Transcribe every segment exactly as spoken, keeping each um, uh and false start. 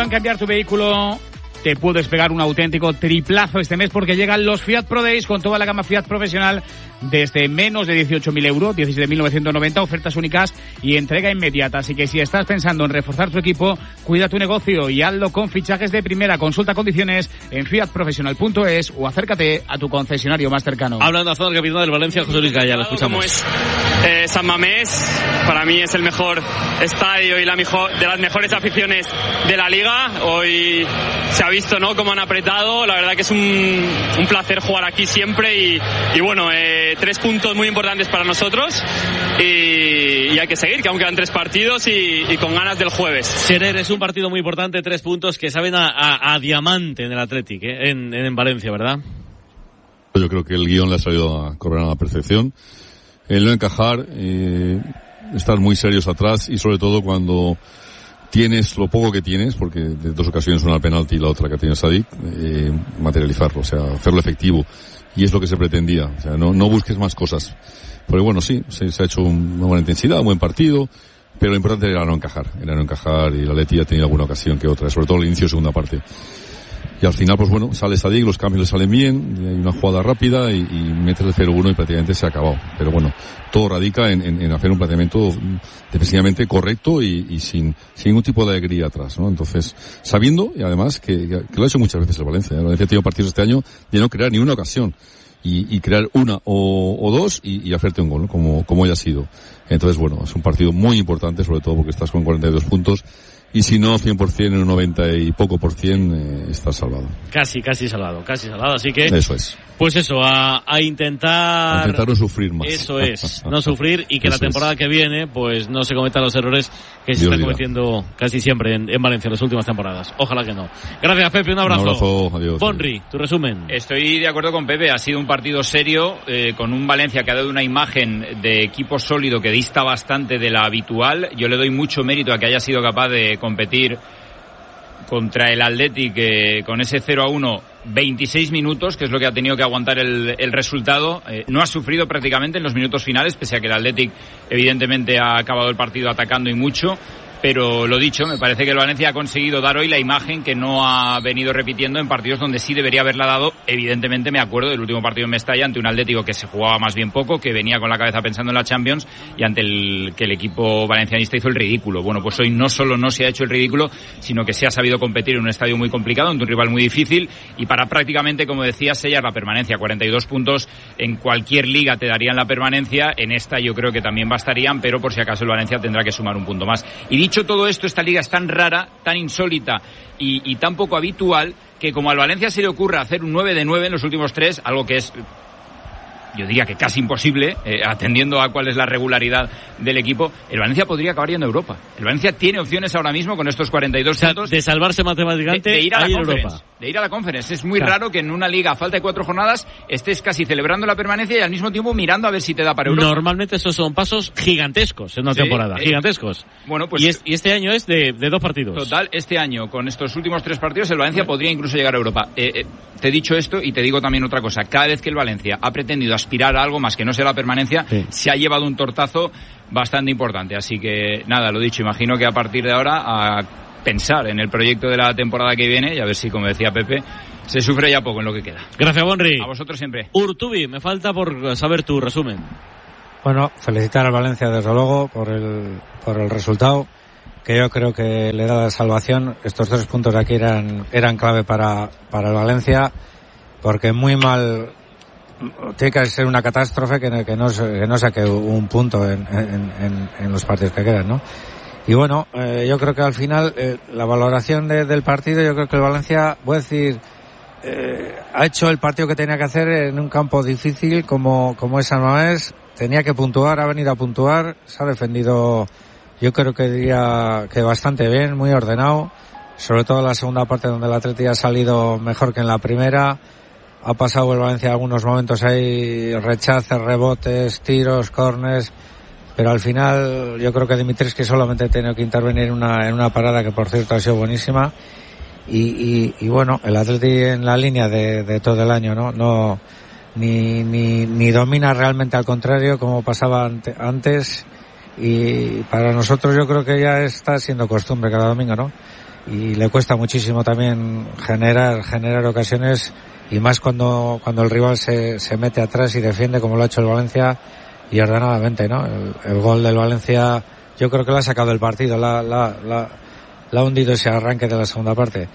en cambiar tu vehículo, te puedes pegar un auténtico triplazo este mes porque llegan los Fiat Pro Days con toda la gama Fiat profesional desde menos de dieciocho mil euros, diecisiete mil novecientos noventa, ofertas únicas y entrega inmediata. Así que si estás pensando en reforzar tu equipo, cuida tu negocio y hazlo con fichajes de primera. Consulta condiciones en fiat profesional punto es o acércate a tu concesionario más cercano. Hablando a zona capitán del Valencia, José Luis Gaya, lo escuchamos. Es, eh, San Mamés, para mí es el mejor estadio y la mejor, de las mejores aficiones de la Liga. Hoy se ha visto, ¿no?, cómo han apretado. La verdad que es un, un placer jugar aquí siempre y, y bueno, eh, tres puntos muy importantes para nosotros y, y hay que seguir, que aún quedan tres partidos y, y con ganas del jueves. Serer, es un partido muy importante, tres puntos que saben a, a, a diamante en el Athletic, ¿eh? en, en Valencia, ¿verdad? Yo creo que el guión le ha salido a cobrar a la perfección. El no encajar, eh, estar muy serios atrás y sobre todo cuando tienes lo poco que tienes, porque de dos ocasiones, una al penalti y la otra que tiene Sadik, eh, materializarlo, o sea, hacerlo efectivo. Y es lo que se pretendía, o sea, no, no busques más cosas. Porque bueno, sí, se, se ha hecho una buena intensidad, un buen partido, pero lo importante era no encajar, era no encajar y el Atleti ha tenido alguna ocasión que otra, sobre todo el inicio de segunda parte. Y al final, pues bueno, sale Sadik, los cambios le salen bien, hay una jugada rápida y, y metes el cero uno y prácticamente se ha acabado. Pero bueno, todo radica en, en, en hacer un planteamiento defensivamente correcto y, y sin, sin ningún tipo de alegría atrás, ¿no? Entonces, sabiendo, y además, que, que lo ha hecho muchas veces el Valencia, ¿eh? El Valencia ha tenido partidos este año de no crear ni una ocasión. Y, y crear una o, o dos y, y hacerte un gol, ¿no? Como, como haya sido. Entonces, bueno, es un partido muy importante, sobre todo porque estás con cuarenta y dos puntos. Y si no, cien por ciento, en un noventa y poco por cien, eh, estás salvado. Casi, casi salvado, casi salvado. Así que... Eso es. Pues eso, a, a intentar... A intentar no sufrir más. Eso es, no sufrir y que Eso la temporada es. que viene, pues no se cometan los errores que se Dios están diga. cometiendo casi siempre en, en Valencia en las últimas temporadas. Ojalá que no. Gracias, Pepe, un abrazo. Un abrazo, adiós. Bonri, tu resumen. Estoy de acuerdo con Pepe, ha sido un partido serio, eh, con un Valencia que ha dado una imagen de equipo sólido que dista bastante de la habitual. Yo le doy mucho mérito a que haya sido capaz de competir contra el Athletic eh, con ese cero a uno, veintiséis minutos, que es lo que ha tenido que aguantar el, el resultado. Eh, no ha sufrido prácticamente en los minutos finales, pese a que el Athletic evidentemente ha acabado el partido atacando y mucho. Pero lo dicho, me parece que el Valencia ha conseguido dar hoy la imagen que no ha venido repitiendo en partidos donde sí debería haberla dado. Evidentemente me acuerdo del último partido en Mestalla ante un Atlético que se jugaba más bien poco, que venía con la cabeza pensando en la Champions y ante el que el equipo valencianista hizo el ridículo. Bueno, pues hoy no solo no se ha hecho el ridículo, sino que se ha sabido competir en un estadio muy complicado, ante un rival muy difícil y para prácticamente, como decía, sellar la permanencia. cuarenta y dos puntos en cualquier liga te darían la permanencia, en esta yo creo que también bastarían, pero por si acaso el Valencia tendrá que sumar un punto más. Y dicho Dicho todo esto, esta liga es tan rara, tan insólita y, y tan poco habitual que como al Valencia se le ocurre hacer un nueve de nueve en los últimos tres, algo que es, yo diría que casi imposible, eh, atendiendo a cuál es la regularidad del equipo, el Valencia podría acabar yendo a Europa. El Valencia tiene opciones ahora mismo con estos cuarenta y dos O sea, puntos de salvarse matemáticamente de, de ir a la ir Conference, Europa. de ir a la Conference. Es muy Claro. raro que en una liga a falta de cuatro jornadas estés casi celebrando la permanencia y al mismo tiempo mirando a ver si te da para Europa. Normalmente esos son pasos gigantescos en una Sí, temporada, eh, gigantescos. Bueno, pues y, es, y este año es de, de dos partidos. Total, este año, con estos últimos tres partidos, el Valencia podría incluso llegar a Europa. Eh, eh, te he dicho esto y te digo también otra cosa. Cada vez que el Valencia ha pretendido aspirar a algo más que no sea la permanencia, Sí. se ha llevado un tortazo bastante importante. Así que, nada, lo dicho, imagino que a partir de ahora a pensar en el proyecto de la temporada que viene y a ver si, como decía Pepe, se sufre ya poco en lo que queda. Gracias, Bonri. A vosotros siempre. Urtubi, me falta por saber tu resumen. Bueno, felicitar al Valencia desde luego por el, por el resultado, que yo creo que le da la salvación. Estos tres puntos de aquí eran, eran clave para, para el Valencia, porque muy mal, tiene que ser una catástrofe que, que no, que no saque un punto en, en, en, en los partidos que quedan, ¿no? Y bueno, eh, yo creo que al final, eh, la valoración de, del partido, yo creo que el Valencia, voy a decir, eh, ha hecho el partido que tenía que hacer en un campo difícil como, como es San Mamés. Tenía que puntuar, ha venido a puntuar, se ha defendido, yo creo que diría que bastante bien, muy ordenado, sobre todo en la segunda parte donde el Atleti ha salido mejor que en la primera. Ha pasado el Valencia algunos momentos ahí, rechaces, rebotes, tiros, córners, pero al final yo creo que Dimitrescu solamente ha tenido que intervenir en una, en una parada que por cierto ha sido buenísima. Y, y, y bueno, el Atleti en la línea de, de todo el año, ¿no? No, ni, ni, ni domina realmente, al contrario, como pasaba ante, antes, y para nosotros yo creo que ya está siendo costumbre cada domingo, ¿no? Y le cuesta muchísimo también generar, generar ocasiones, y más cuando, cuando el rival se, se mete atrás y defiende como lo ha hecho el Valencia y ordenadamente, ¿no? El, el gol del Valencia yo creo que lo ha sacado del partido, la, la, la, la ha hundido ese arranque de la segunda parte.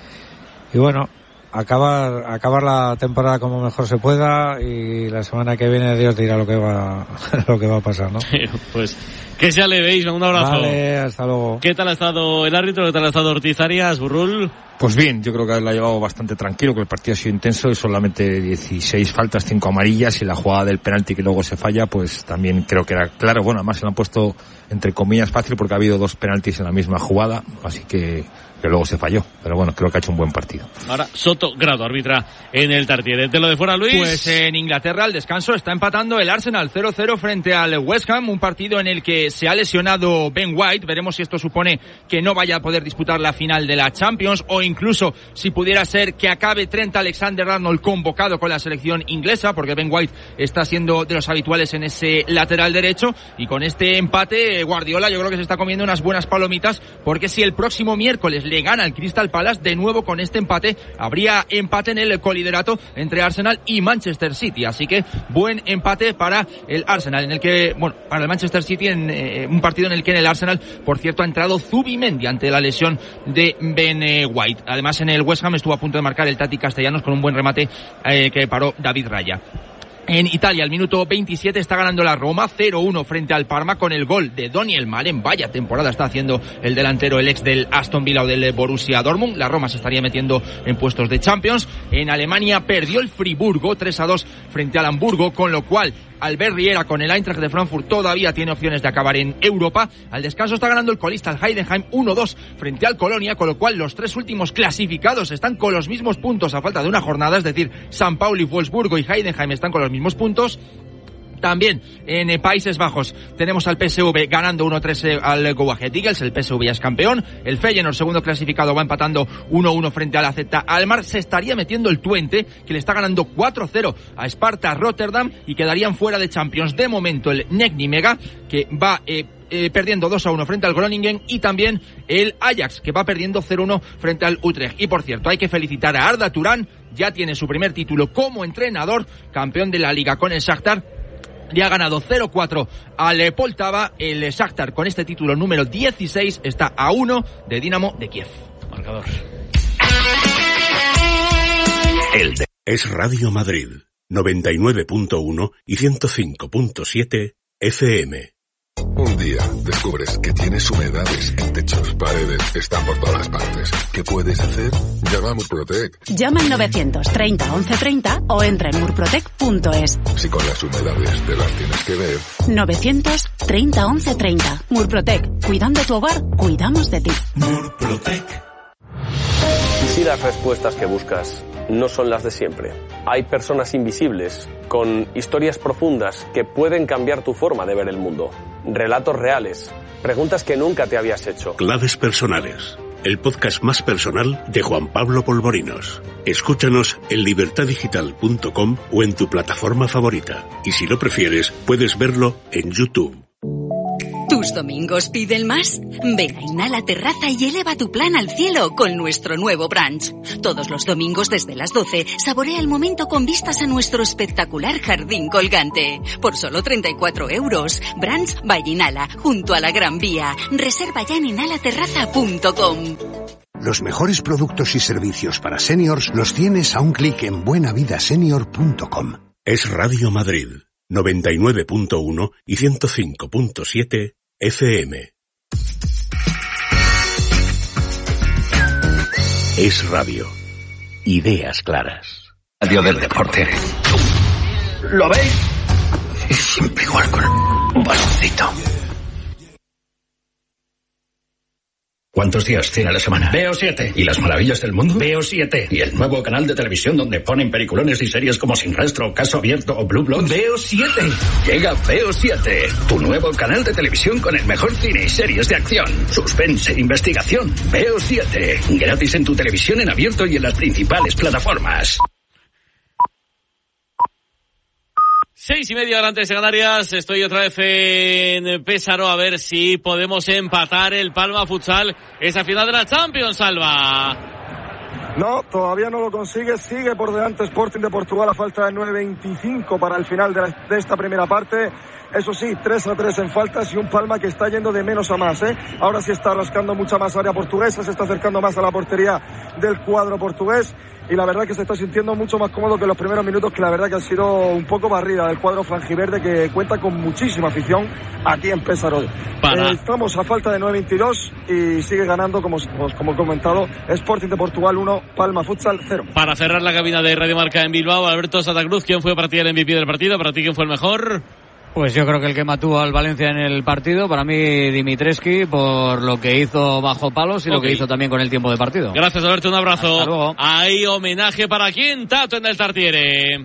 Y bueno, acabar, acabar la temporada como mejor se pueda, y la semana que viene Dios dirá lo que va, lo que va a pasar, ¿no? Pues que ya le veis, un abrazo. Vale, hasta luego. ¿Qué tal ha estado el árbitro? ¿Qué tal ha estado Ortiz Arias, Burrul? Pues bien, yo creo que lo ha llevado bastante tranquilo, que el partido ha sido intenso y solamente dieciséis faltas, cinco amarillas, y la jugada del penalti que luego se falla, pues también creo que era claro. Bueno, además se lo han puesto entre comillas fácil porque ha habido dos penaltis en la misma jugada, así que, que luego se falló. Pero bueno, creo que ha hecho un buen partido. Ahora Soto Grado arbitra en el Tartiere. ¿De lo de fuera, Luis? Pues en Inglaterra al descanso está empatando el Arsenal cero cero frente al West Ham, un partido en el que se ha lesionado Ben White. Veremos si esto supone que no vaya a poder disputar la final de la Champions, o incluso si pudiera ser que acabe Trent Alexander-Arnold convocado con la selección inglesa, porque Ben White está siendo de los habituales en ese lateral derecho. Y con este empate, Guardiola yo creo que se está comiendo unas buenas palomitas, porque si el próximo miércoles le gana al Crystal Palace, de nuevo con este empate habría empate en el coliderato entre Arsenal y Manchester City. Así que buen empate para el Arsenal, en el que, bueno, para el Manchester City, en eh, un partido en el que en el Arsenal, por cierto, ha entrado Zubimendi ante la lesión de Ben eh, White. Además, en el West Ham estuvo a punto de marcar el Tati Castellanos con un buen remate eh, que paró David Raya. En Italia, al minuto veintisiete, está ganando la Roma cero uno frente al Parma con el gol de Daniel Malen. Vaya temporada está haciendo el delantero, el ex del Aston Villa o del Borussia Dortmund. La Roma se estaría metiendo en puestos de Champions. En Alemania perdió el Friburgo tres a dos frente al Hamburgo, con lo cual Albert Riera con el Eintracht de Frankfurt todavía tiene opciones de acabar en Europa. Al descanso está ganando el colista, el Heidenheim, uno dos frente al Colonia, con lo cual los tres últimos clasificados están con los mismos puntos a falta de una jornada, es decir, San Pauli, Wolfsburgo y Heidenheim están con los mismos puntos. También en eh, Países Bajos tenemos al P S V ganando uno tres eh, al Go Ahead Eagles. El P S V ya es campeón. El Feyenoord, segundo clasificado, va empatando uno uno frente al A Z Alkmaar. Se estaría metiendo el Twente, que le está ganando cuatro cero a Sparta Rotterdam, y quedarían fuera de Champions de momento el Negni Mega, que va eh, Eh, perdiendo dos a uno frente al Groningen, y también el Ajax, que va perdiendo cero uno frente al Utrecht. Y por cierto, hay que felicitar a Arda Turán, ya tiene su primer título como entrenador, campeón de la Liga con el Shakhtar. Le ha ganado cero cuatro al Poltava. El Shakhtar, con este título número dieciséis, está a uno de Dinamo de Kiev. Marcador. El de es Radio Madrid, noventa y nueve punto uno y ciento cinco punto siete F M. Un día descubres que tienes humedades en techos, paredes, están por todas partes. ¿Qué puedes hacer? Llama a Murprotec. Llama al novecientos treinta once treinta o entra en murprotec punto es. Si con las humedades te las tienes que ver. novecientos treinta once treinta. Murprotec. Cuidando tu hogar, cuidamos de ti. Murprotec. ¿Y si las respuestas que buscas no son las de siempre? Hay personas invisibles con historias profundas que pueden cambiar tu forma de ver el mundo. Relatos reales, preguntas que nunca te habías hecho. Claves personales, el podcast más personal de Juan Pablo Polvorinos. Escúchanos en libertad digital punto com o en tu plataforma favorita. Y si lo prefieres, puedes verlo en YouTube. ¿Tus domingos piden más? Ven a Inhala Terraza y eleva tu plan al cielo con nuestro nuevo brunch. Todos los domingos desde las doce, saborea el momento con vistas a nuestro espectacular jardín colgante. Por solo treinta y cuatro euros. Brunch by Inhala, junto a la Gran Vía. Reserva ya en inhala terraza punto com. Los mejores productos y servicios para seniors los tienes a un clic en buena vida senior punto com. Es Radio Madrid, noventa y nueve punto uno y ciento cinco punto siete F M. Es radio. Ideas claras. Radio del deporte. ¿Lo veis? Es siempre igual con un baloncito. ¿Cuántos días tiene la semana? Veo siete. ¿Y las maravillas del mundo? Veo siete. ¿Y el nuevo canal de televisión donde ponen peliculones y series como Sin Rastro, Caso Abierto o Blue Bloods? Veo siete. Llega Veo siete, tu nuevo canal de televisión con el mejor cine y series de acción, suspense, investigación. Veo siete. Gratis en tu televisión en abierto y en las principales plataformas. Seis y media horas antes de Canarias, estoy otra vez en Pésaro a ver si podemos empatar el Palma Futsal, esa final de la Champions, Alba. No, todavía no lo consigue, sigue por delante Sporting de Portugal a falta de nueve veinticinco para el final de, la, de esta primera parte. Eso sí, tres a tres en faltas y un Palma que está yendo de menos a más, ¿eh? Ahora sí está rascando mucha más área portuguesa, se está acercando más a la portería del cuadro portugués y la verdad que se está sintiendo mucho más cómodo que los primeros minutos, que la verdad que han sido un poco barrida del cuadro franjiverde, que cuenta con muchísima afición aquí en Pésaro. Para... Eh, estamos a falta de nueve veintidós y sigue ganando, como, como he comentado, Sporting de Portugal uno, Palma Futsal cero. Para cerrar la cabina de Radio Marca en Bilbao, Alberto Santa Cruz, ¿quién fue para ti el M V P del partido? ¿Para ti quién fue el mejor? Pues yo creo que el que mató al Valencia en el partido, para mí Dimitrescu, por lo que hizo bajo palos y okay. Lo que hizo también con el tiempo de partido. Gracias, Alberto, un abrazo. Hasta luego. Hay homenaje para quién, Tato, en el Tartiere.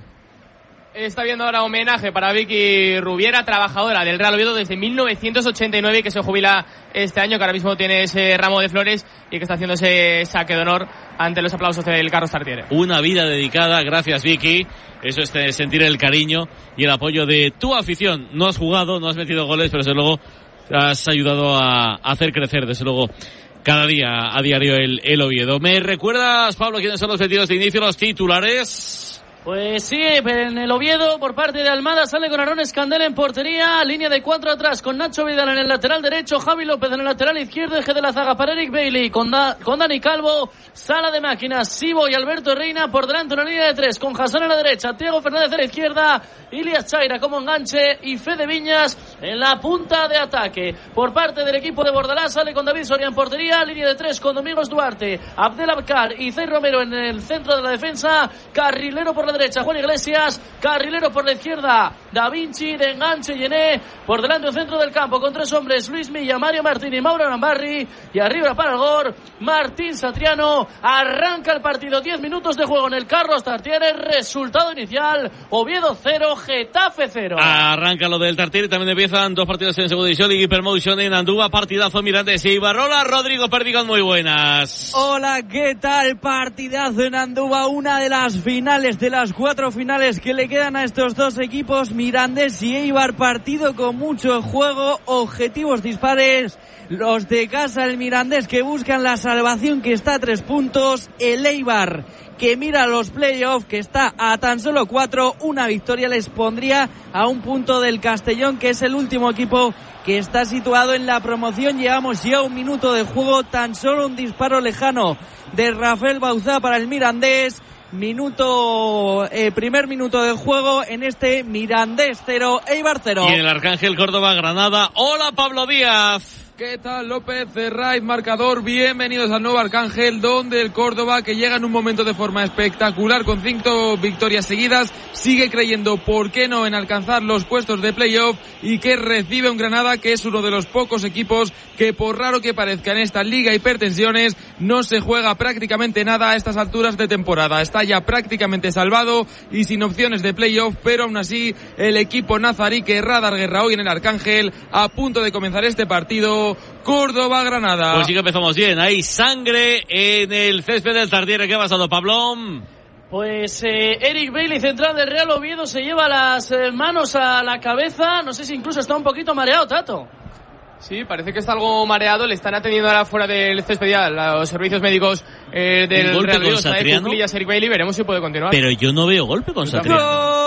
Está viendo ahora homenaje para Vicky Rubiera, trabajadora del Real Oviedo desde mil novecientos ochenta y nueve, que se jubila este año, que ahora mismo tiene ese ramo de flores y que está haciendo ese saque de honor ante los aplausos del Carlos Tartiere. Una vida dedicada, gracias Vicky. Eso es sentir el cariño y el apoyo de tu afición. No has jugado, no has metido goles, pero desde luego has ayudado a hacer crecer, desde luego, cada día, a diario, el, el Oviedo. ¿Me recuerdas, Pablo, quiénes son los metidos de inicio, los titulares? Pues sí, en el Oviedo, por parte de Almada, sale con Aarón Escandel en portería, línea de cuatro atrás, con Nacho Vidal en el lateral derecho, Javi López en el lateral izquierdo, eje de la zaga para Eric Bailey, con, da, con Dani Calvo, sala de máquinas, Sibo y Alberto Reina, por delante una línea de tres, con Hassan en la derecha, Thiago Fernández en la izquierda, Ilias Chaira como enganche y Fede Viñas en la punta de ataque. Por parte del equipo de Bordalás, sale con David Soria en portería, línea de tres con Domingos Duarte, Abdel Abkar y Zey Romero en el centro de la defensa, carrilero por la derecha Juan Iglesias, carrilero por la izquierda Da Vinci, de enganche Yené, por delante del centro del campo con tres hombres, Luis Milla, Mario Martín y Mauro Arambarri, y arriba para el gol Martín Satriano. Arranca el partido, diez minutos de juego en el Carlos Tartiere, resultado inicial Oviedo cero, Getafe cero. Arranca lo del Tartiere, también empiezan dos partidos en segunda división y Hypermotion en Andúa, partidazo Mirandes y Ibarrola. Rodrigo Perdigan, muy buenas. Hola, ¿qué tal? Partidazo en Andúa, una de las finales, de las cuatro finales que le quedan a estos dos equipos, Mirandés y Eibar, partido con mucho juego, objetivos dispares, los de casa, el Mirandés que buscan la salvación, que está a tres puntos, el Eibar que mira los playoffs, que está a tan solo cuatro, una victoria les pondría a un punto del Castellón, que es el último equipo que está situado en la promoción. Llevamos ya un minuto de juego, tan solo un disparo lejano de Rafael Bauzá para el Mirandés. Minuto, eh, primer minuto de juego en este Mirandés cero, Eibar cero. Y en el Arcángel Córdoba Granada. Hola, Pablo Díaz. ¿Qué tal, López? Raiz, marcador. Bienvenidos al nuevo Arcángel, donde el Córdoba, que llega en un momento de forma espectacular con cinco victorias seguidas, sigue creyendo, ¿por qué no?, en alcanzar los puestos de playoff, y que recibe un Granada que es uno de los pocos equipos que, por raro que parezca en esta Liga Hipertensiones, no se juega prácticamente nada a estas alturas de temporada. Está ya prácticamente salvado y sin opciones de playoff, pero aún así el equipo nazarí, que Radar Guerra hoy en el Arcángel, a punto de comenzar este partido. Córdoba-Granada. Pues sí que empezamos bien. Hay sangre en el césped del Tartiere. ¿Qué ha pasado, Pablo? Pues eh, Eric Bailey, central del Real Oviedo, se lleva las eh, manos a la cabeza. No sé si incluso está un poquito mareado, Tato. Sí, parece que está algo mareado. Le están atendiendo ahora fuera del césped ya los servicios médicos eh, del Real Oviedo. Está de cuclillas Eric Bailey. Veremos si puede continuar. Pero yo no veo golpe con Satriano.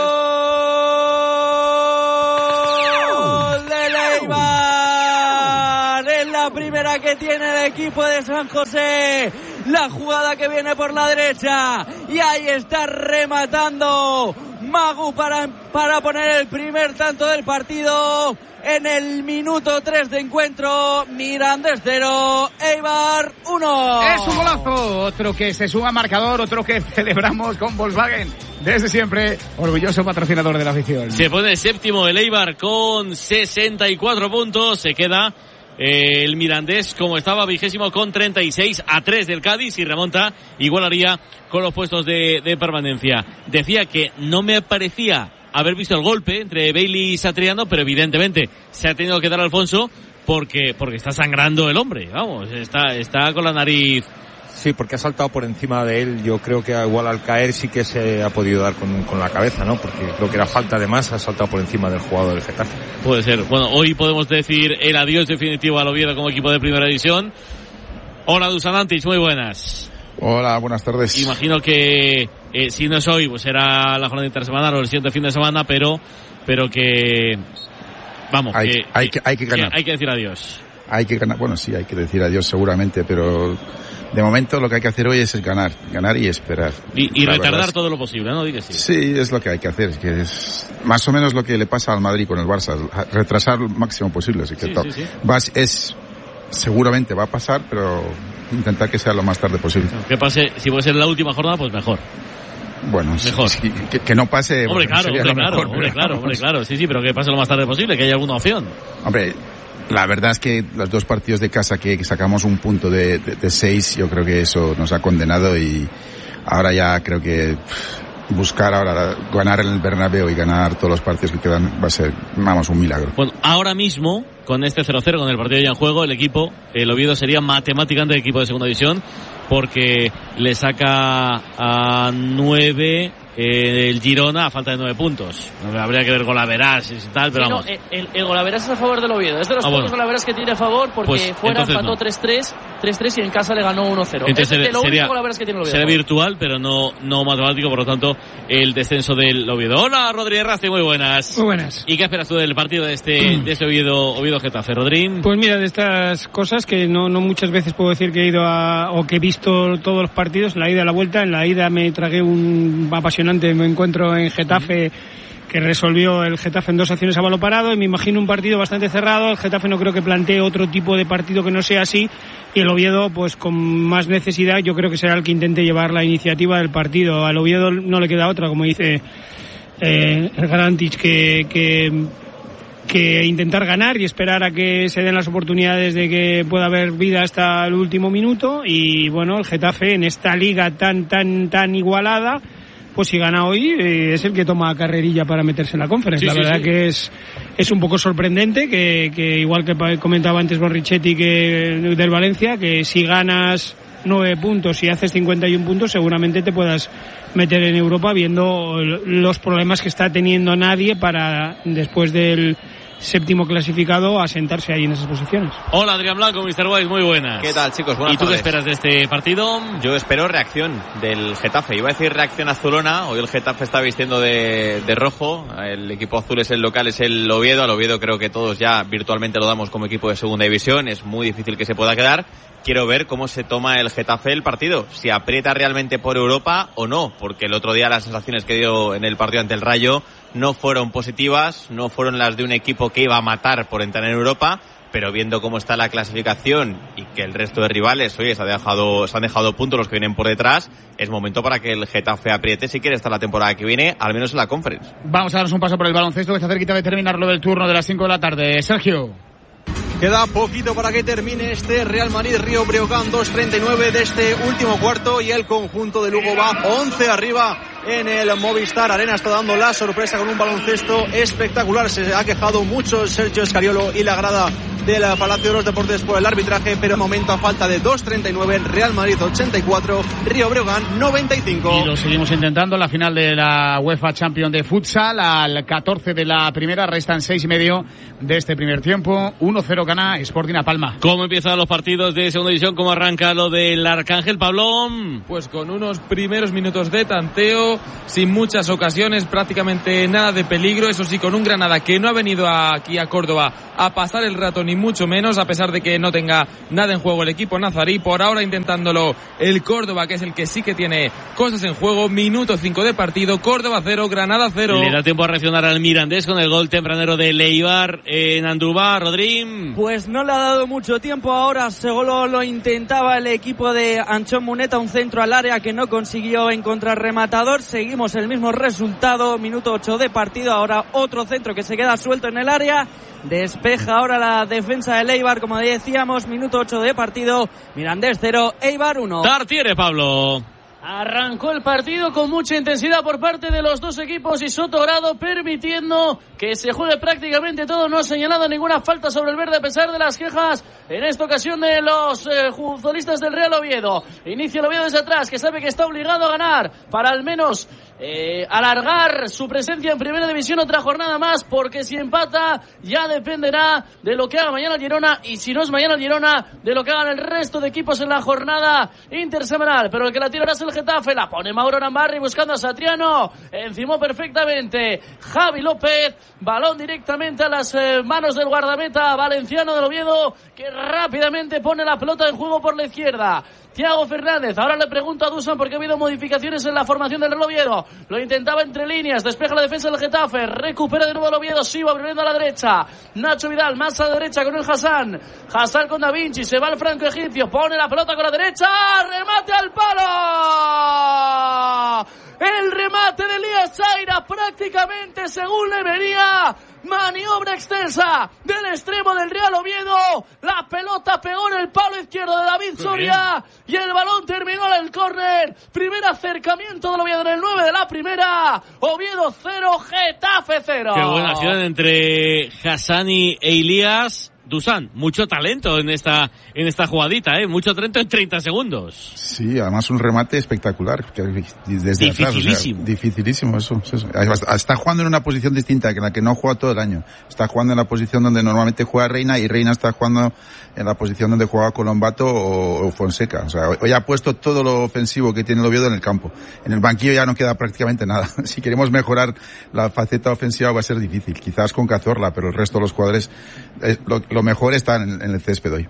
Primera que tiene el equipo de San José, la jugada que viene por la derecha, y ahí está rematando Magu para, para poner el primer tanto del partido en el minuto tres de encuentro. Mirandés cero, Eibar uno. Es un golazo, otro que se suma marcador, otro que celebramos con Volkswagen desde siempre, orgulloso patrocinador de la afición. Se pone séptimo el Eibar con sesenta y cuatro puntos, se queda el Mirandés como estaba vigésimo con treinta y seis, a tres del Cádiz, y remonta, igualaría con los puestos de, de permanencia. Decía que no me parecía haber visto el golpe entre Bailey y Satriano, pero evidentemente se ha tenido que dar Alfonso porque porque está sangrando el hombre, vamos, está está con la nariz Sí, porque ha saltado por encima de él. Yo creo que igual al caer sí que se ha podido dar con, con la cabeza, ¿no? Porque creo que era falta de más, ha saltado por encima del jugador del Getafe. Puede ser. Bueno, hoy podemos decir el adiós definitivo al Oviedo como equipo de primera división. Hola, Dusan Antic, muy buenas. Hola, buenas tardes. Imagino que eh, si no es hoy, pues será la jornada intersemanal o el siguiente fin de semana, pero pero que vamos, hay que, hay que hay que ganar. Que hay que decir adiós. Hay que ganar, bueno, sí, hay que decir adiós seguramente, pero de momento lo que hay que hacer hoy es ganar, ganar y esperar. Y, y retardar es, todo lo posible, ¿no? Diga sí. Sí, es lo que hay que hacer, que es más o menos lo que le pasa al Madrid con el Barça, retrasar lo máximo posible, así que sí, to- sí, sí. vas es seguramente va a pasar, pero intentar que sea lo más tarde posible. Que pase, si puede ser la última jornada, pues mejor. Bueno, mejor. Sí, que, que no pase. Hombre, claro, hombre, claro, mejor, hombre, claro, hombre, claro. Sí, sí, pero que pase lo más tarde posible, que haya alguna opción. Hombre, la verdad es que los dos partidos de casa que sacamos un punto de, de, de seis, yo creo que eso nos ha condenado y ahora ya creo que buscar ahora ganar en el Bernabéu y ganar todos los partidos que quedan va a ser, vamos, un milagro. Bueno, ahora mismo, con este cero cero, con el partido ya en juego, el equipo, el Oviedo sería matemáticamente el equipo de segunda división, porque le saca a nueve eh, el Girona a falta de nueve puntos. Habría que ver golaveras y tal, pero sí, vamos. No, el, el golaveras es a favor del Oviedo. Es de los ah, pocos bueno. golaveras que tiene a favor, porque pues, fuera empató no. tres tres, tres tres y en casa le ganó uno cero. Entonces es de los sería, únicos golaveras que tiene el Oviedo. Será virtual, pero no, no matemático, por lo tanto, el descenso del Oviedo. Hola, Rodríguez Rasti, muy buenas. Muy buenas. ¿Y qué esperas tú del partido de este, de este Oviedo, Oviedo Getafe, Rodrín? Pues mira, de estas cosas que no, no muchas veces puedo decir que he ido a, o que he visto todos los partidos, la ida y la vuelta. En la ida me tragué un apasionante encuentro en Getafe, que resolvió el Getafe en dos acciones a balón parado, y me imagino un partido bastante cerrado. El Getafe no creo que plantee otro tipo de partido que no sea así, y el Oviedo pues con más necesidad yo creo que será el que intente llevar la iniciativa del partido. Al Oviedo no le queda otra, como dice eh, el Garantic, que, que que intentar ganar y esperar a que se den las oportunidades de que pueda haber vida hasta el último minuto. Y bueno, el Getafe en esta liga tan tan tan igualada, pues si gana hoy eh, es el que toma carrerilla para meterse en la Conference. Sí, la sí, verdad sí. que es es un poco sorprendente que, que igual que comentaba antes Borrichetti que del Valencia, que si ganas nueve puntos y haces cincuenta y un puntos seguramente te puedas meter en Europa, viendo los problemas que está teniendo nadie para después del séptimo clasificado asentarse ahí en esas posiciones. Hola, Adrián Blanco, mister White, muy buenas. ¿Qué tal, chicos? Buenas ¿Y tú tardes. qué esperas de este partido? Yo espero reacción del Getafe. Iba a decir reacción azulona. Hoy el Getafe está vistiendo de, de rojo. El equipo azul es el local, es el Oviedo. Al Oviedo creo que todos ya virtualmente lo damos como equipo de segunda división. Es muy difícil que se pueda quedar. Quiero ver cómo se toma el Getafe el partido. Si aprieta realmente por Europa o no. Porque el otro día las sensaciones que dio en el partido ante el Rayo no fueron positivas, no fueron las de un equipo que iba a matar por entrar en Europa, pero viendo cómo está la clasificación y que el resto de rivales, oye, se, ha dejado, se han dejado puntos los que vienen por detrás, es momento para que el Getafe apriete si quiere estar la temporada que viene, al menos en la Conference. Vamos a darnos un paso por el baloncesto, que está cerquita de terminar lo del turno de las cinco de la tarde. Sergio. Queda poquito para que termine este Real Madrid Río Breogán, dos treinta y nueve de este último cuarto, y el conjunto de Lugo va once arriba en el Movistar Arena. Está dando la sorpresa con un baloncesto espectacular. Se ha quejado mucho Sergio Escariolo y la grada del Palacio de los Deportes por el arbitraje, pero momento a falta de dos treinta y nueve, Real Madrid ochenta y cuatro, Río Breogán noventa y cinco. Y lo seguimos intentando. La final de la UEFA Champions de Futsal, al catorce de la primera, restan seis y medio de este primer tiempo. uno cero gana Sporting a Palma. ¿Cómo empiezan los partidos de segunda división? ¿Cómo arranca lo del Arcángel, Pablo? Pues con unos primeros minutos de tanteo, sin muchas ocasiones, prácticamente nada de peligro. Eso sí, con un Granada que no ha venido aquí a Córdoba a pasar el rato ni mucho menos, a pesar de que no tenga nada en juego el equipo nazarí. Por ahora intentándolo el Córdoba, que es el que sí que tiene cosas en juego. Minuto cinco de partido, Córdoba cero, Granada cero. Le da tiempo a reaccionar al Mirandés con el gol tempranero de Leibar en Andújar, Rodrín. Pues no le ha dado mucho tiempo. Ahora solo lo intentaba el equipo de Anchón Muneta, un centro al área que no consiguió encontrar rematador. Seguimos el mismo resultado, minuto ocho de partido. Ahora otro centro que se queda suelto en el área. Despeja ahora la defensa del Eibar, como decíamos, minuto ocho de partido. Mirandés cero, Eibar uno. Tartiere, Pablo. Arrancó el partido con mucha intensidad por parte de los dos equipos y Sotogrado permitiendo que se juegue prácticamente todo. No ha señalado ninguna falta sobre el verde a pesar de las quejas en esta ocasión de los eh, futbolistas del Real Oviedo. Inicia el Oviedo desde atrás, que sabe que está obligado a ganar para al menos eh, alargar su presencia en Primera División otra jornada más, porque si empata ya dependerá de lo que haga mañana el Girona, y si no es mañana el Girona, de lo que hagan el resto de equipos en la jornada intersemanal. Pero el que la tira ahora es el Getafe, la pone Mauro Nambarri buscando a Satriano, encimó perfectamente Javi López, balón directamente a las eh, manos del guardameta valenciano del Oviedo, que rápidamente pone la pelota en juego por la izquierda. Thiago Fernández, ahora le pregunto a Dusan porque ha habido modificaciones en la formación del Real Oviedo. Lo intentaba entre líneas, despeja la defensa del Getafe, recupera de nuevo el Oviedo, sí, va abriendo a la derecha. Nacho Vidal, más a la derecha con el Hassan. Hassan con Da Vinci, se va el franco egipcio, pone la pelota con la derecha, remate al palo. El remate de Elías Chaira prácticamente según le venía. Maniobra extensa del extremo del Real Oviedo. La pelota pegó en el palo izquierdo de David Soria y el balón terminó en el córner. Primer acercamiento del Oviedo en el nueve de la primera. Oviedo cero, Getafe cero. Qué buena acción entre Hassani e Elías. Dusan, mucho talento en esta en esta jugadita, ¿eh? Mucho talento en treinta segundos. Sí, además un remate espectacular. Desde dificilísimo. Atrás, o sea, dificilísimo, eso, eso. Está jugando en una posición distinta que la que no juega todo el año. Está jugando en la posición donde normalmente juega Reina, y Reina está jugando en la posición donde juega Colombato o, o Fonseca. O sea, hoy ha puesto todo lo ofensivo que tiene el Oviedo en el campo. En el banquillo ya no queda prácticamente nada. Si queremos mejorar la faceta ofensiva va a ser difícil. Quizás con Cazorla, pero el resto de los jugadores, eh, lo, lo mejor está en, en el césped hoy.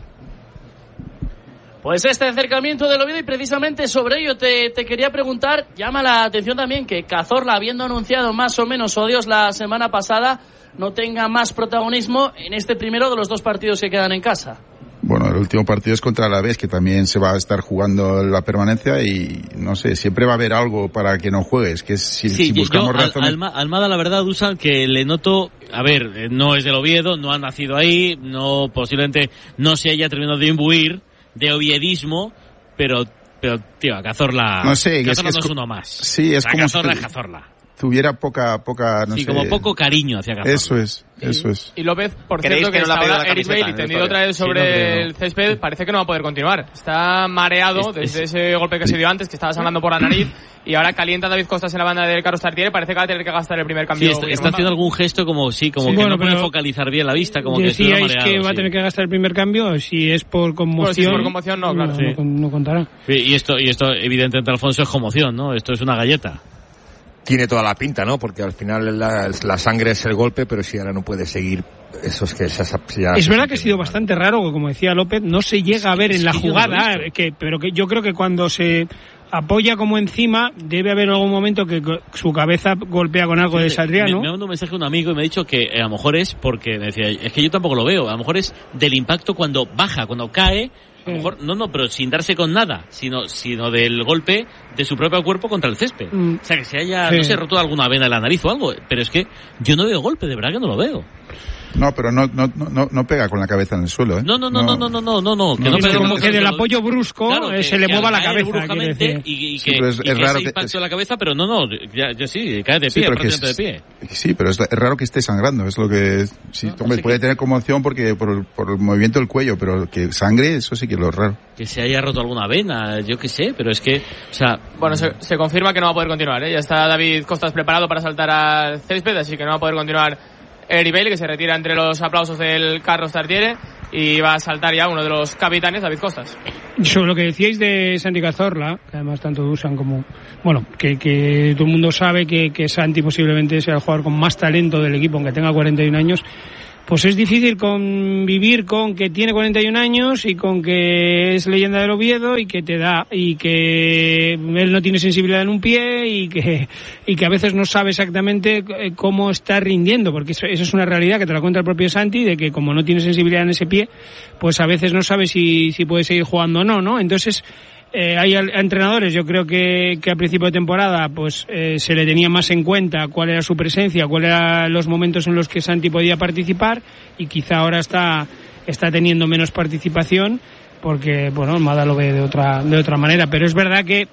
Pues este acercamiento del Oviedo, y precisamente sobre ello te, te quería preguntar. Llama la atención también que Cazorla, habiendo anunciado más o menos su adiós la semana pasada, no tenga más protagonismo en este primero de los dos partidos que quedan en casa. Bueno, el último partido es contra la Alavés, que también se va a estar jugando la permanencia, y no sé, siempre va a haber algo para que no juegues, que es, si, sí, si buscamos yo, razones... Alma, Almada, la verdad, Dusan, que le noto, a ver, no es del Oviedo, no ha nacido ahí, no, posiblemente no se haya terminado de imbuir de oviedismo, pero, pero, tío, a Cazorla, no sé, Cazorla es que no es es uno más. Sí, es a como Cazorla si es Cazorla. Tuviera poca, poca, no sí, sé... como poco cariño hacia Cazorla. Eso es, eso es. Y López, por cierto, que, que no está ahora Eric Bailey tendido otra vez sobre sí, no, el césped, parece que no va a poder continuar. Está mareado es, desde es, ese golpe que se dio antes, que estaba sangrando por la nariz, y ahora calienta David Costas en la banda del Carlos Tartiere. Parece que va a tener que gastar el primer cambio. Sí, está, está haciendo algún gesto como sí, como sí, que bueno, no puede focalizar bien la vista, como que decíais mareado, que va sí. a tener que gastar el primer cambio. Si es por conmoción, pues si es por conmoción no, claro. No, sí. no, no contará. Sí, y esto, y esto evidentemente, Alfonso, es conmoción, ¿no? Esto es una galleta. Tiene toda la pinta, ¿no? Porque al final la, la sangre es el golpe, pero si ahora no puede seguir, eso es que ya, ya es verdad que ha sido bastante raro, como decía López, no se llega a ver en la jugada, que, pero que yo creo que cuando se apoya como encima, debe haber algún momento que su cabeza golpea con algo sí, de Satriano. Me, me mandó un mensaje a un amigo y me ha dicho que a lo mejor es porque, me decía, es que yo tampoco lo veo, a lo mejor es del impacto cuando baja, cuando cae. A lo mejor, no, no, pero sin darse con nada, sino, sino del golpe de su propio cuerpo contra el césped. Mm. O sea, que se haya, sí. no sé, roto alguna vena en la nariz o algo, pero es que yo no veo golpe, de verdad que no lo veo. No, pero no, no, no, no pega con la cabeza en el suelo, ¿eh? No, no, no, no, no, no, no, no, no. Que no, no pega como que del apoyo brusco claro, que, se le mueva la cabeza. Bruscamente y, y que, sí, es, y es que raro ese que impacto es... en la cabeza, pero no, no, ya, ya sí, cae de pie, sí, prácticamente es, de pie. Sí, pero es, es raro que esté sangrando, es lo que... Sí, no, hombre, puede que... tener conmoción porque por, por el movimiento del cuello, pero que sangre, eso sí que es lo raro. Que se haya roto alguna vena, yo qué sé, pero es que, o sea... Bueno, se, se confirma que no va a poder continuar, ¿eh? Ya está David Costas preparado para saltar al césped, así que no va a poder continuar Eric Bailey, que se retira entre los aplausos del Carlos Tartiere, y va a saltar ya uno de los capitanes, David Costas. Sobre lo que decíais de Santi Cazorla, que además tanto Dusan como... Bueno, que, que todo el mundo sabe que, que Santi posiblemente sea el jugador con más talento del equipo, aunque tenga cuarenta y un años... Pues es difícil convivir con que tiene cuarenta y un años y con que es leyenda del Oviedo y que te da, y que él no tiene sensibilidad en un pie y que, y que a veces no sabe exactamente cómo está rindiendo, porque eso, eso es una realidad que te la cuenta el propio Santi, de que como no tiene sensibilidad en ese pie, pues a veces no sabe si, si puede seguir jugando o no, ¿no? Entonces, Eh, hay entrenadores, yo creo que, que a principio de temporada pues eh, se le tenía más en cuenta cuál era su presencia, cuáles eran los momentos en los que Santi podía participar, y quizá ahora está, está teniendo menos participación porque, bueno, Almada lo ve de otra, de otra manera, pero es verdad que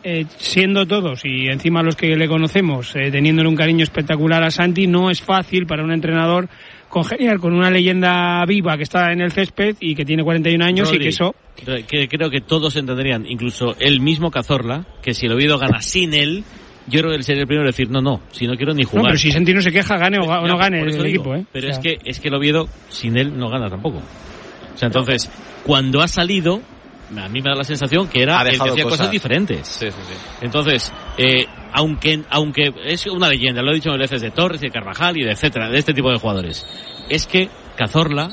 eh, siendo todos y encima los que le conocemos, eh, teniéndole un cariño espectacular a Santi, no es fácil para un entrenador congeniar con una leyenda viva que está en el césped y que tiene cuarenta y un años. Rodri, y que eso... Que creo que todos entenderían, incluso el mismo Cazorla, que si el Oviedo gana sin él, yo creo que él sería el primero a decir, no, no, si no quiero ni jugar. No, pero si Santi no se queja, gane o, o no gane el, el equipo, ¿eh? Pero o sea. es que es que el Oviedo sin él no gana tampoco. O sea, entonces, cuando ha salido, a mí me da la sensación que era el que hacía cosas, cosas diferentes. Sí, sí, sí. Entonces, eh, aunque aunque es una leyenda, lo he dicho mil veces, de Torres y de Carvajal y de etcétera, de este tipo de jugadores, es que Cazorla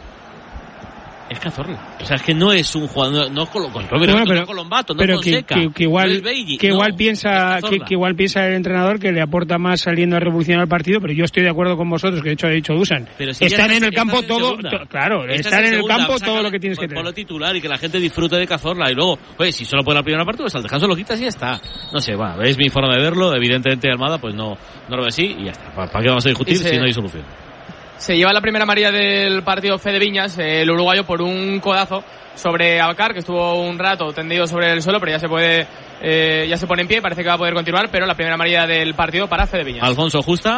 es Cazorla. O sea, es que no es un jugador, no es Colombato, no, bueno, no es Colombato, no pero es Fonseca, que, que, que igual, no es Beigui, que igual no, piensa que, que igual piensa el entrenador que le aporta más saliendo a revolucionar el partido, pero yo estoy de acuerdo con vosotros, que de hecho ha dicho Dusan. Si están en estás, el campo todo, en to, claro, estás están en, en segunda, el campo saca, todo lo que tienes que tener. Ponlo titular y que la gente disfrute de Cazorla y luego, oye, si solo puede la primera parte, pues al descanso lo quitas y ya está. No sé, va, es mi forma de verlo, evidentemente Almada pues no, no lo ve así y ya está. ¿Para qué vamos a discutir se... si no hay solución? Se lleva la primera amarilla del partido Fede Viñas, el uruguayo, por un codazo sobre Abakar, que estuvo un rato tendido sobre el suelo, pero ya se puede, eh, ya se pone en pie, parece que va a poder continuar, pero la primera amarilla del partido para Fede Viñas. Alfonso, ¿justa?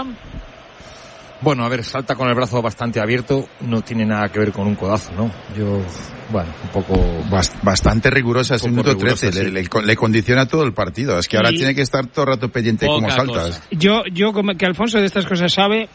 Bueno, a ver, salta con el brazo bastante abierto, no tiene nada que ver con un codazo, ¿no? Yo, bueno, un poco... Bast- bastante rigurosa, es el minuto trece, sí. le, le, le condiciona todo el partido, es que ahora y tiene que estar todo el rato pendiente como saltas. Yo, yo como que Alfonso de estas cosas sabe...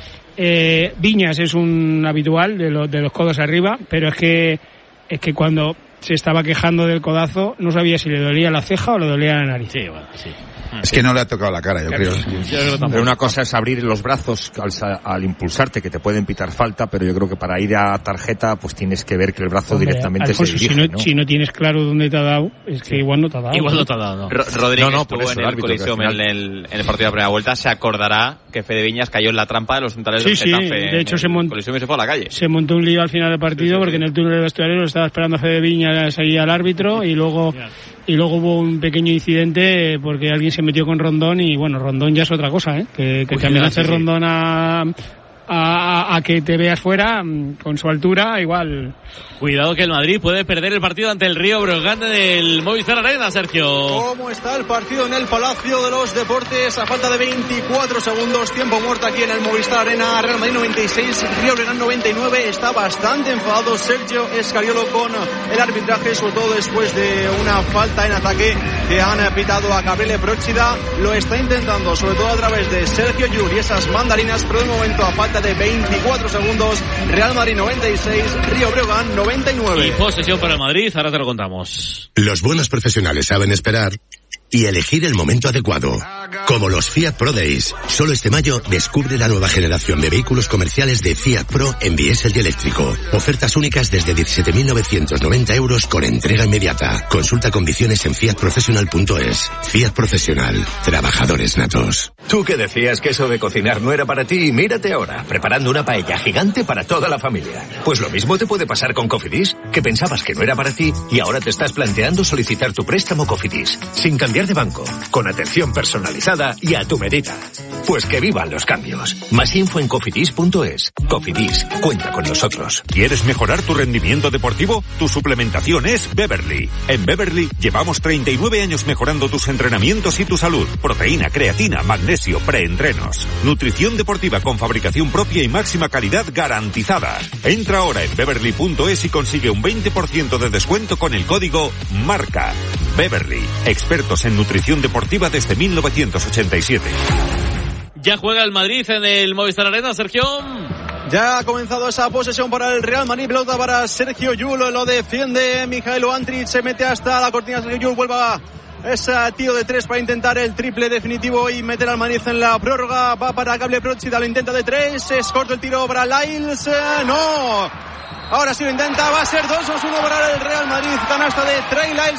Eh, Viñas es un habitual de, lo, de los codos arriba, pero es que es que cuando se estaba quejando del codazo no sabía si le dolía la ceja o le dolía la nariz. Sí, bueno, sí. Es que no le ha tocado la cara, yo creo. Pero una cosa es abrir los brazos al, al impulsarte, que te pueden pitar falta, pero yo creo que para ir a tarjeta pues tienes que ver que el brazo Hombre, directamente Alfonso, se dirige, si no, ¿no? si no tienes claro dónde te ha dado, es que igual no te ha dado. Igual no te ha dado, no. Rodríguez no, no, estuvo eso, en el, el Coliseum final... en, el, en el partido de la primera vuelta, se acordará que Fede Viñas cayó en la trampa de los centrales sí, del Getafe. Sí, de hecho se montó, Coliseum y se fue a la calle. Se montó un lío al final del partido sí, sí, porque sí. en el túnel de vestuario lo estaba esperando a Fede Viñas ahí al árbitro y luego... Y luego hubo un pequeño incidente porque alguien se metió con Rondón y bueno, Rondón ya es otra cosa, ¿eh? Que, que, que amenace sí, sí. Rondón a, a, a que te veas fuera con su altura, igual. Cuidado que el Madrid puede perder el partido ante el Río Breogán del Movistar Arena, Sergio. ¿Cómo está el partido en el Palacio de los Deportes? A falta de veinticuatro segundos, tiempo muerto aquí en el Movistar Arena. Real Madrid noventa y seis, Río Breogán noventa y nueve. Está bastante enfadado Sergio Escariolo con el arbitraje, sobre todo después de una falta en ataque que han pitado a Gabriele Procida. Lo está intentando, sobre todo a través de Sergio Llull y esas mandarinas, pero de momento a falta de veinticuatro segundos, Real Madrid noventa y seis, Río Breogán noventa y nueve. Y posesión para el Madrid, ahora te lo contamos. Los buenos profesionales saben esperar y elegir el momento adecuado. Como los Fiat Pro Days. Solo este mayo descubre la nueva generación de vehículos comerciales de Fiat Pro en diésel y eléctrico. Ofertas únicas desde diecisiete mil novecientos noventa euros con entrega inmediata. Consulta condiciones en fiat professional punto es. Fiat Profesional. Trabajadores natos. Tú que decías que eso de cocinar no era para ti y mírate ahora, preparando una paella gigante para toda la familia. Pues lo mismo te puede pasar con Cofidis, que pensabas que no era para ti y ahora te estás planteando solicitar tu préstamo Cofidis, sin cambiar de banco, con atención personalizada y a tu medida. Pues que vivan los cambios. Más info en cofidis punto es. Cofidis, cuenta con nosotros. ¿Quieres mejorar tu rendimiento deportivo? Tu suplementación es Beverly. En Beverly llevamos treinta y nueve años mejorando tus entrenamientos y tu salud. Proteína, creatina, magnesio, preentrenos. Nutrición deportiva con fabricación propia y máxima calidad garantizada. Entra ahora en beverly punto es y consigue un veinte por ciento de descuento con el código MARCA. Beverly, expertos en nutrición deportiva desde mil novecientos ochenta y siete. Ya juega el Madrid en el Movistar Arena, Sergio. Ya ha comenzado esa posesión para el Real Madrid, pelota para Sergio Llull, lo defiende Mijailo Antric, se mete hasta la cortina, Sergio Llull vuelve a ese tiro de tres para intentar el triple definitivo y meter al Madrid en la prórroga, va para Gabriele Procida, lo intenta de tres, es corto el tiro para Lyles, no, ahora sí lo intenta, va a ser dos uno para el Real Madrid, canasta de Trey Lyles.